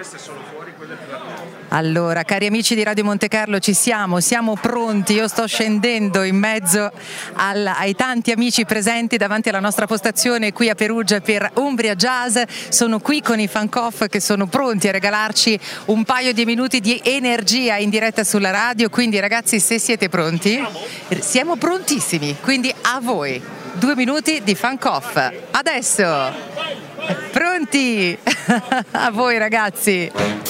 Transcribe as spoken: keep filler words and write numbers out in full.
Allora, cari amici di Radio Monte Carlo, ci siamo, siamo pronti. Io sto scendendo in mezzo al, ai tanti amici presenti davanti alla nostra postazione qui a Perugia per Umbria Jazz. Sono qui con i Funkoff che sono pronti a regalarci un paio di minuti di energia in diretta sulla radio. Quindi ragazzi, se siete pronti, siamo prontissimi, quindi a voi due minuti di Funkoff adesso. Pronti? A voi ragazzi.